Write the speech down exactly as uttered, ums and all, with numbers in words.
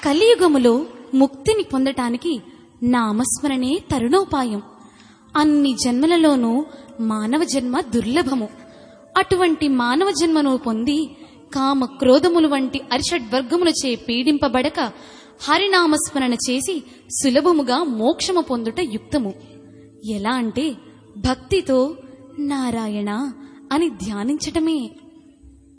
కలియుగములో ముక్తిని పొందటానికి నామస్మరణే తరుణోపాయం. అన్ని జన్మలలోనూ మానవ జన్మ దుర్లభము. అటువంటి మానవ జన్మను పొంది కామ క్రోధములు వంటి అరిషడ్వర్గములచే పీడింపబడక హరినామస్మరణ చేసి సులభముగా మోక్షము పొందుట యుక్తము. ఎలా అంటే భక్తితో నారాయణ అని ధ్యానించటమే.